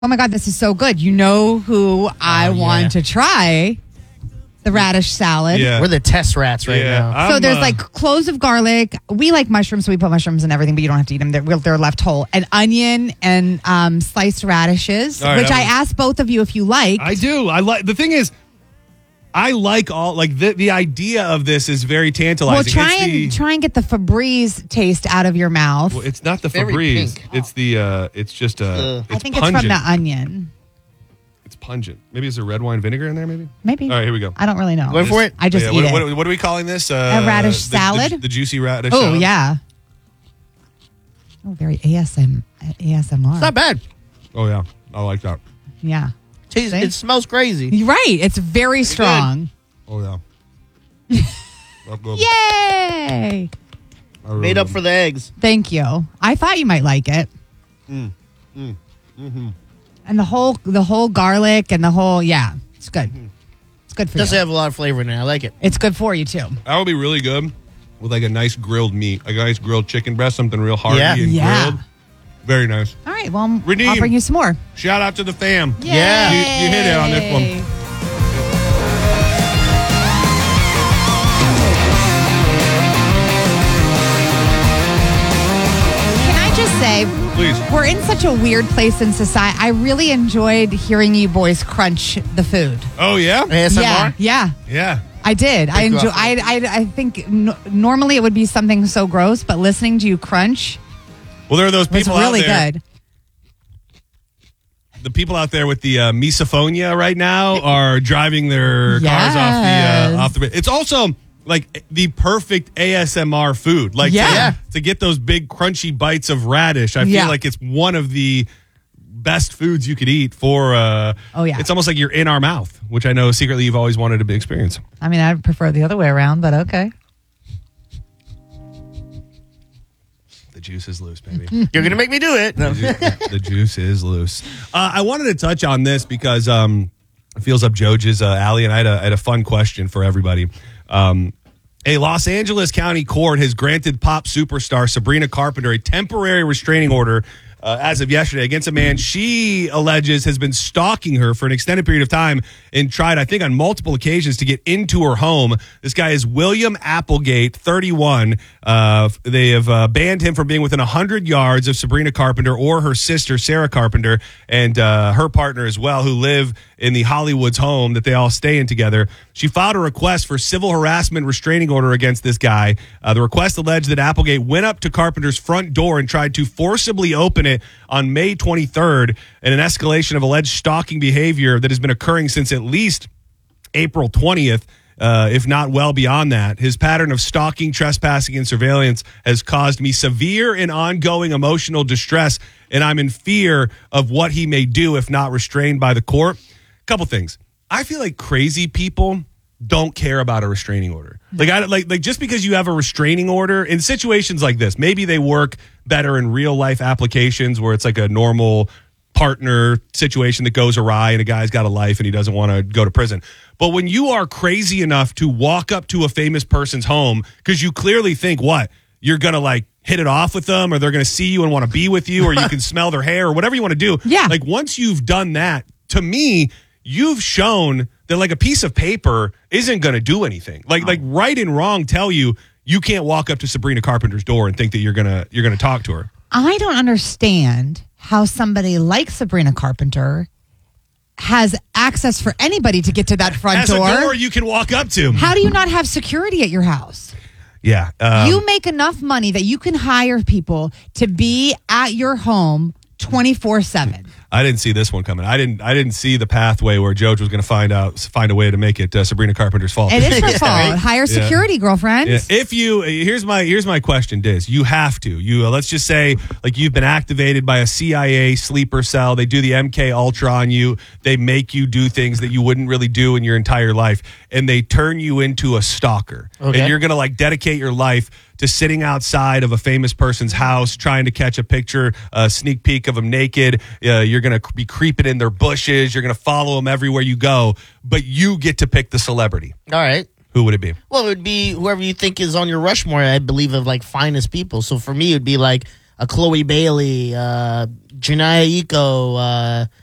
Oh my God, this is so good. You know who I want to try? The radish salad. Yeah. We're the test rats right now. So there's like cloves of garlic. We like mushrooms, so we put mushrooms in everything, but you don't have to eat them. They're left whole. And onion and sliced radishes, which I asked both of you if you like. I do. I like. The thing is, I like all the idea of this is very tantalizing. Well, try and get the Febreze taste out of your mouth. Well, it's not the Very Febreze. pink. It's the. It's just I think pungent. it's from the onion. It's pungent. Maybe is there red wine vinegar in there? Maybe. Maybe. All right, here we go. I don't really know. Going for it? I just eat it. What are we calling this? A radish salad? The juicy radish. Oh salad? yeah. Oh, very ASMR. It's not bad. Oh yeah, I like that. Yeah. Tastes, See? it smells crazy. You're right. It's very strong. Oh yeah. That's good. Yay! Made up for the eggs. Thank you. I thought you might like it. And the whole garlic and the whole it's good. It's good for Does you. have a lot of flavor in it. I like it. It's good for you too. That would be really good with like a nice grilled meat, like a nice grilled chicken breast, something real hearty and grilled. Very nice. All right. Well, Redeem. I'll bring you some more. Shout out to the fam. Yeah. You hit it on this one. Can I just say, Please. we're in such a weird place in society. I really enjoyed hearing you boys crunch the food. Oh yeah. ASMR? Yeah. I did. I enjoy. I think normally it would be something so gross, but listening to you crunch Well, there are those was people really out there. good. The people out there with the misophonia right now are driving their cars off the. It's also like the perfect ASMR food. Like to get those big crunchy bites of radish. I feel like it's one of the best foods you could eat for. It's almost like you're in our mouth, which I know secretly you've always wanted to experience. I mean, I prefer the other way around, but okay. The juice is loose, baby. You're going to make me do it. No. The juice is loose. I wanted to touch on this because it feels up Joge's alley, and I had a fun question for everybody. A Los Angeles County court has granted pop superstar Sabrina Carpenter a temporary restraining order as of yesterday against a man she alleges has been stalking her for an extended period of time and tried, I think, on multiple occasions to get into her home. This guy is William Applegate, 31. They have banned him from being within 100 yards of Sabrina Carpenter or her sister, Sarah Carpenter, and her partner as well, who live in the Hollywoods home that they all stay in together. She filed a request for civil harassment restraining order against this guy. The request alleged that Applegate went up to Carpenter's front door and tried to forcibly open it on May 23rd in an escalation of alleged stalking behavior that has been occurring since at least April 20th. If not well beyond that. His pattern of stalking, trespassing, and surveillance has caused me severe and ongoing emotional distress, and I'm in fear of what he may do if not restrained by the court. Couple things. I feel like crazy people don't care about a restraining order. Like just because you have a restraining order in situations like this, maybe they work better in real life applications where it's like a normal partner situation that goes awry and a guy's got a life and he doesn't want to go to prison. But when you are crazy enough to walk up to a famous person's home because you clearly think you're going to like hit it off with them or they're going to see you and want to be with you or you can smell their hair or whatever you want to do. Yeah. Like once you've done that, to me, you've shown that like a piece of paper isn't going to do anything. Like right and wrong tell you can't walk up to Sabrina Carpenter's door and think that you're going to talk to her. I don't understand how somebody like Sabrina Carpenter has access for anybody to get to that front door. As a door you can walk up to. How do you not have security at your house? Yeah. You make enough money that you can hire people to be at your home 24/7. I didn't see this one coming. I didn't see the pathway where Joge was going to find a way to make it Sabrina Carpenter's fault. It is her fault. Hire security, girlfriend. Yeah. If you here's my question, Diz. You have to. Let's just say like you've been activated by a CIA sleeper cell. They do the MK Ultra on you. They make you do things that you wouldn't really do in your entire life, and they turn you into a stalker. Okay. And you're going to like dedicate your life to sitting outside of a famous person's house, trying to catch a picture, a sneak peek of them naked. You're going to be creeping in their bushes. You're going to follow them everywhere you go. But you get to pick the celebrity. All right. Who would it be? Well, it would be whoever you think is on your Rushmore, I believe, of like finest people. So for me, it would be like a Chloe Bailey, Janae Eiko,